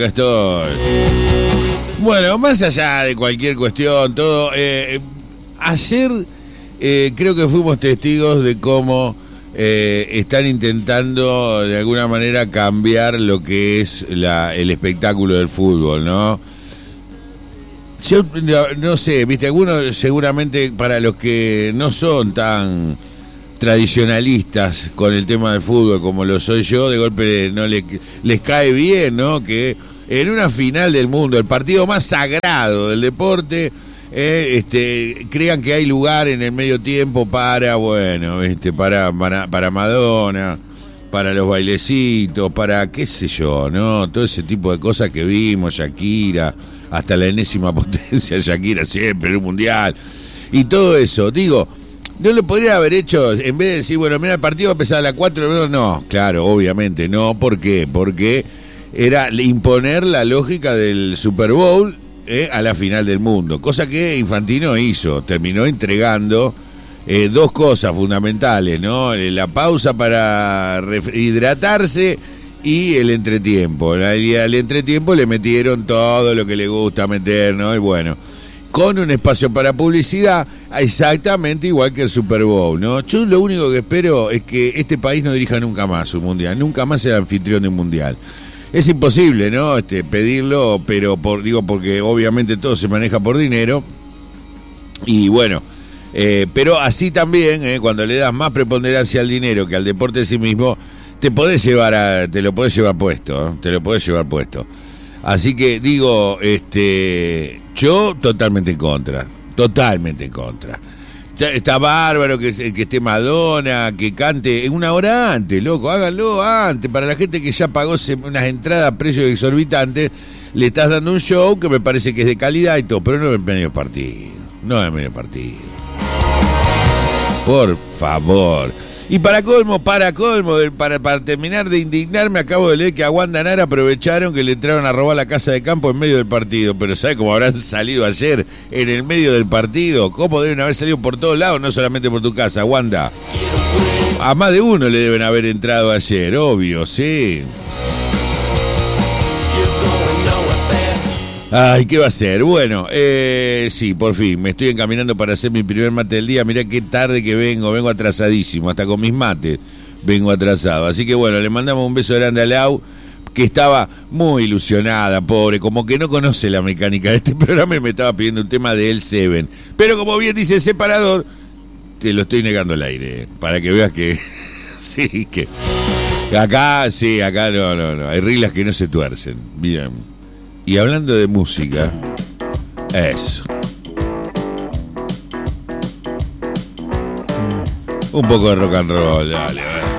Estoy. Bueno, más allá de cualquier cuestión, todo. Ayer creo que fuimos testigos de cómo están intentando de alguna manera cambiar lo que es el espectáculo del fútbol, ¿no? Yo no sé, viste, algunos seguramente para los que no son tan tradicionalistas con el tema del fútbol como lo soy yo, de golpe no les cae bien, ¿no? Que en una final del mundo, el partido más sagrado del deporte, crean que hay lugar en el medio tiempo para, bueno, para Madonna, para los bailecitos, para qué sé yo, ¿no? Todo ese tipo de cosas que vimos, Shakira, hasta la enésima potencia, Shakira siempre en un mundial, y todo eso, digo, ¿no lo podría haber hecho en vez de decir, bueno, mira, el partido va a empezar a las 4? No, claro, obviamente no. ¿Por qué? Porque era imponer la lógica del Super Bowl a la final del mundo, cosa que Infantino hizo, terminó entregando dos cosas fundamentales, ¿no? La pausa para hidratarse y el entretiempo. Al entretiempo le metieron todo lo que le gusta meter, ¿no? Y bueno, con un espacio para publicidad exactamente igual que el Super Bowl, ¿no? Yo lo único que espero es que este país no dirija nunca más un mundial, nunca más sea anfitrión de un mundial. Es imposible, ¿no? Pedirlo, pero porque obviamente todo se maneja por dinero. Y bueno, pero así también, cuando le das más preponderancia al dinero que al deporte en sí mismo, te lo podés llevar puesto. Así que digo, yo totalmente en contra. Está bárbaro que esté Madonna, que cante una hora antes, loco, háganlo antes. Para la gente que ya pagó unas entradas a precios exorbitantes, le estás dando un show que me parece que es de calidad y todo, pero no en medio partido. Por favor. Y para terminar de indignarme, acabo de leer que a Wanda Nara aprovecharon que le entraron a robar la casa de campo en medio del partido. Pero ¿sabe cómo habrán salido ayer en el medio del partido? ¿Cómo deben haber salido por todos lados, no solamente por tu casa, Wanda? A más de uno le deben haber entrado ayer, obvio, sí. Ay, ¿qué va a ser? Bueno, sí, por fin, me estoy encaminando para hacer mi primer mate del día. Mirá qué tarde que vengo atrasadísimo, hasta con mis mates vengo atrasado. Así que bueno, le mandamos un beso grande a Lau, que estaba muy ilusionada, pobre, como que no conoce la mecánica de este programa y me estaba pidiendo un tema de El Seven. Pero como bien dice el separador, te lo estoy negando al aire, para que veas que... sí, que... Acá no, hay reglas que no se tuercen, bien. Y hablando de música, eso. Un poco de rock and roll, dale.